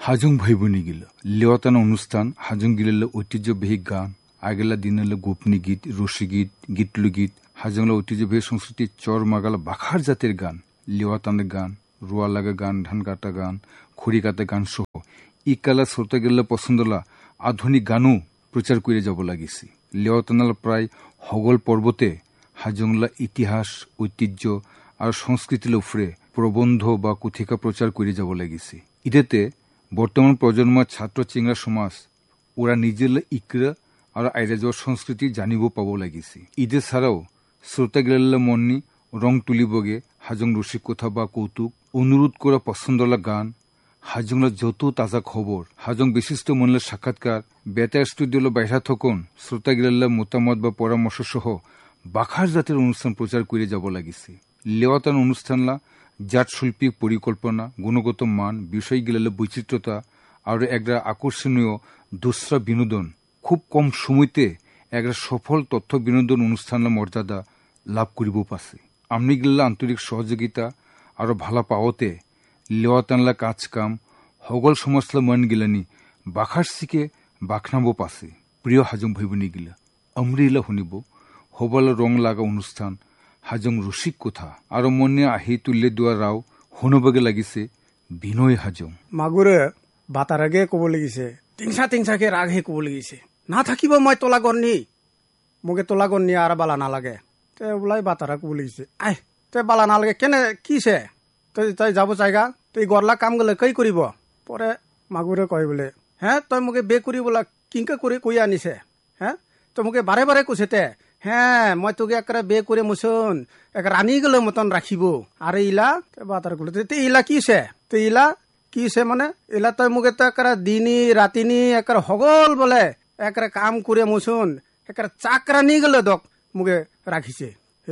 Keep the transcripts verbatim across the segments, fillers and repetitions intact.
হাজং ভাইবনি গিল লেওয়াতানা অনুষ্ঠান হাজং গিলে ঐতিহ্যবাহী গান আগেলা দিনলে গোপনী গীত রসী গীত গীতলুগীত হাজংলা ঐতিহ্যবাহী সংস্কৃতি চর মাগালা বাখার জাতের গান লেওয়াতানের গান রোয়া লাগা গান ধান কাটা গান খড়ি কাটা গান সহ ইকালা শ্রোতা গেলে পছন্দলা আধুনিক গানও প্রচার করে যাব লাগিছে লেওয়াতানাল প্রায় হগল পর্বতে হাজংলা ইতিহাস ঐতিহ্য আর সংস্কৃতির উপরে প্রবন্ধ বা কথিকা প্রচার করে যাব লাগিছে ইদেতে বর্তমান প্রজন্মের ছাত্র চিংড়া সমাজ ওরা নিজের ইকরা আর আইরা যাওয়ার সংস্কৃতি জানিব পাব লাগিছে ঈদে ছাড়াও শ্রোতা গেলে মননি রং তুলিবগে হাজং রসিক কথা বা কৌতুক অনুরোধ করা পছন্দলা গান হাজংলা যত তাজা খবর হাজং বিশিষ্ট মনলে সাক্ষাৎকার বেতার স্টুডিওল বাইরা থকন শ্রোতা গেলে মতামত বা পরামর্শ সহ বাখার জাতের অনুষ্ঠান প্রচার করে যাব লাগিছে লেওয়াতান অনুষ্ঠানলা জাত শৈল্পিক পরিকল্পনা গুণগত মান বিষয় গেলে বৈচিত্র্যতা আর একটা আকর্ষণীয় দোসরা বিনোদন খুব কম সময়তে একটা সফল তথ্য বিনোদন অনুষ্ঠানের মর্যাদা লাভ করিব পাছে আমনি গেলে আন্তরিক সহযোগিতা আর ভালা পাওয়াতে লেওয়াতানলা কাজ কাম হগল সমাজলা মন গিলানি বাখার শিখে বাখনাবো পাছে প্রিয় হাজং ভাইবনি গিলা অমরিলা শুনিব হবল রং লাগা অনুষ্ঠান হাজং রসিক কথা আর মনে আহি তুল্লে দোয়া রাও শুনবগে লাগিছে বিনয় হাজং মাগুরে বাতারাগে কব লাগিছে তিংসা তিংসাকে রাগহে কব লাগিছে না থাকিব মই তোলা গন্নি মোকে তোলা গন্নি আর বালা নালাগে তে ওলাই বাতারা কব লাগিছে আই তে বালা নালাগে কেনে কিছে তই তই যাব জায়গা তুই গরলা কাম গলে কই করিব পরে মাগুরে কয় বলে হ্যাঁ তই মোকে বে করি বলা কিংকে করে কই আনিছে হ্যাঁ তো মোকে বারে বারে কুছেতে হ্যাঁ মই তোকে একটা বে করে মুসুন এক রানী গেলে মতন রাখিব আর ইলা বাতার গুলো ইলা কিছে তো ইলা কিছে মানে ইলা তই মুখে তো একটা দিনী রাতিনি একটা হগল বলে একটা কাম করে মুসুন একটা চাকরানি গেলে দক মুখে রাখিছে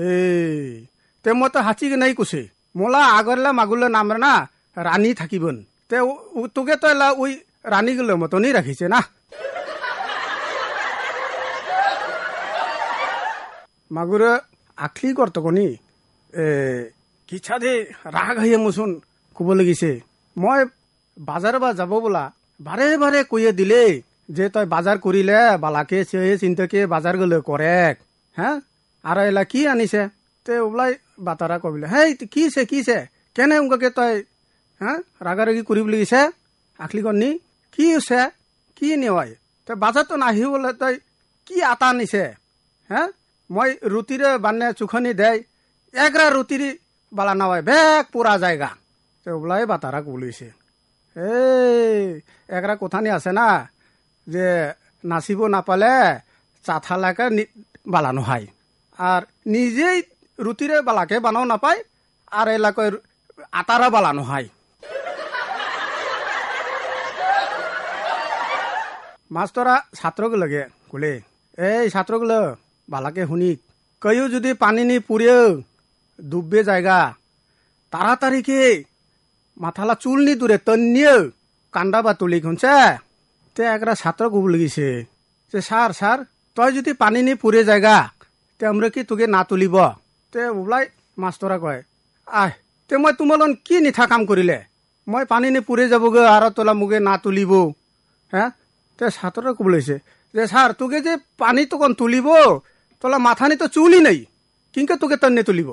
এই তে মই তো হাঁচি নাই কুছে মোলা আগরলা মাগুলে নামরে না রানী থাকিবন তে তোকে তো এলা ওই রানী গেলে মতনই রাখিছে না মাগুরে আখলি করতো কনি এ কিছা দে রাগ হইয়ে মুসুন কব লাগিছে মই বাজার বা যাব বোলা বারে বারে কইয়ে দিলে যে তই বাজার করিলে বালাকে সে চিন্তাকে বাজার গলে করে হ্যাঁ আর এলা কি আনিছে তে ওলাই বাতারা কবিলে হেই কিছে কিছে কেনে উনকে তই হ্যাঁ রাগারাগি করিব লাগিছে আখলি কনি কি হছে কি নেওয়াই তই বাজার তো নাহি বলে তই কি আটা আনিছে হ্যাঁ মই রুটিরে বানে চুখনি দেয় একরা রুটির বালা নাওয়াই বেগ পুরা জায়গা তো ওলাই বাতারা কবলিছে এই একরা কোথানি আছে না যে নাচিব নাপালে চাথালাকে বালানো হয় আর নিজেই রুটিরে বালাকে বানাও নাপায় আর এলাকায় আটারা বালানো হয় মাস্তরা ছাত্রগুলোকে কুলে এই ছাত্রগুলো বালাকে শুনি কয়ও যদি পানি নি পুড়িয়ে ডুববে জায়গা তাড়াতাড়িকে মাথালা চুল নি দূরে তন্নিয়ে কান্দা বা তুলি খুঁজছে তে একটা ছাত্র গুব লাগিছে যে স্যার স্যার তই যদি পানি নি পুড়ে জায়গা তে আমরা কি তোকে না তুলিব তে ওলাই মাষ্টরা কয় আহ তে মই তোমালন কি নিঠা কাম করিলে মই পানি নি পুড়ে যাবগে আর তোলা মুগে না তুলিব হ্যাঁ তে ছাত্ররা কুব লাগিছে যে স্যার তোকে যে পানি তখন তুলিব তোলা মাথা নি তো চুলই নাই কিংকে তোকে তন্নে তুলিব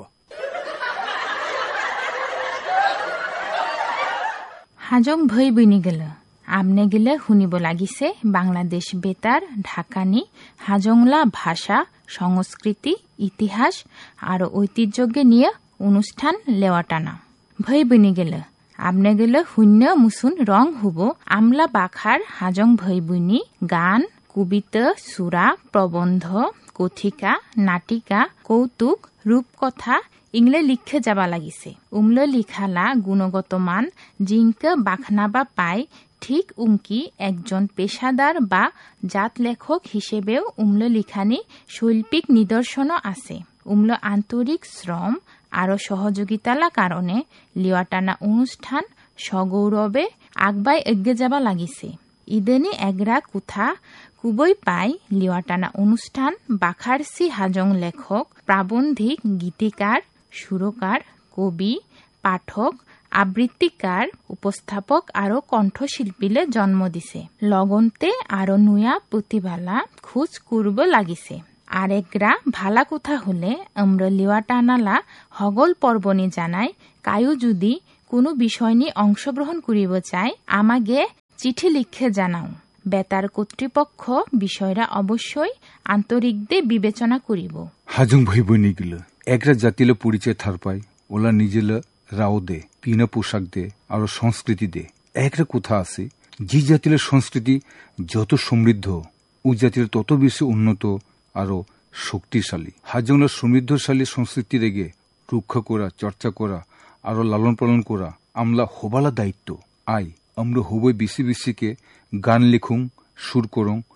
হাজং ভই বইনি গেল আমনে গেলে শুনিব লাগিছে বাংলাদেশ বেতার ঢাকানি হাজংলা ভাষা সংস্কৃতি ইতিহাস আর ঐতিহ্যকে নিয়ে অনুষ্ঠান লেওয়াটানা ভই বইনি গেল আমনে গেলে শূন্য মুসুন রং হুব আমলা বাখার হাজং ভই বইনি গান কবিতা সুরা প্রবন্ধ কথিকা নাটিকা কৌতুক রূপকথা ইংলে লিখে যাবা লাগিছে উমলে লিখালা গুণগত মান জিঙ্কে বাখনাবা পায় ঠিক উমকি একজন পেশাদার বা জাত লেখক হিসেবেও উমলে লিখানি শৈল্পিক নিদর্শনও আছে উমলে আন্তরিক শ্রম আর সহযোগিতালা কারণে লিওয়াটানা অনুষ্ঠান সগৌরবে আগবাই এগিয়ে যাবা লাগিছে ইদেনি এগরা কুথা কুবই পাই লিওয়াটানা অনুষ্ঠান বাখারসি হাজং লেখক প্রাবন্ধিক গীতিকার সুরকার কবি পাঠক আবৃত্তিকার উপস্থাপক আরো কণ্ঠশিল্পীলে জন্ম দিছে লগনতে আরো নুয়া প্রতিভালা খুঁজ করব লাগিছে আরেকরা ভালা কথা হলে আমরা লিওয়া টানালা হগল পর্বনি জানায় কায়ু যদি কোনো বিষয় নিয়ে অংশগ্রহণ করিব চায় আমাকে চিঠি লিখে জানাও বেতার কর্তৃপক্ষ বিষয়রা অবশ্যই আন্তরিক দে বিবেচনা করিব হাজং ভাই বইনি গেল একরা জাতিলে পরিচয় থার পায় ওলা নিজেলা রাও দে পিনা পোশাক দে আর সংস্কৃতি দে একরা কথা আছে যে জাতির সংস্কৃতি যত সমৃদ্ধ ও জাতির তত বেশি উন্নত আরো শক্তিশালী হাজংলা সমৃদ্ধশালী সংস্কৃতি রেগে রক্ষা করা চর্চা করা আরো লালন পালন করা আমলা হোবালা দায়িত্ব আই আমরা হবই বেশি বেশিকে গান লিখুং সুর করং